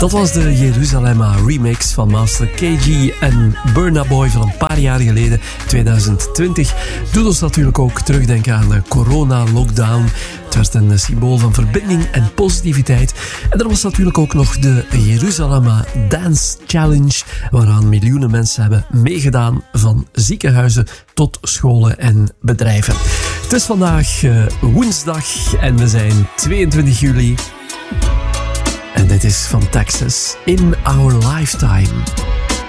Dat was de Jeruzalemma remix van Master KG en Burna Boy van een paar jaar geleden, 2020. Doet ons natuurlijk ook terugdenken aan de corona-lockdown. Het werd een symbool van verbinding en positiviteit. En er was natuurlijk ook nog de Jeruzalemma Dance Challenge, waaraan miljoenen mensen hebben meegedaan, van ziekenhuizen tot scholen en bedrijven. Het is vandaag woensdag en we zijn 22 juli. En dit is van Texas, In Our Lifetime.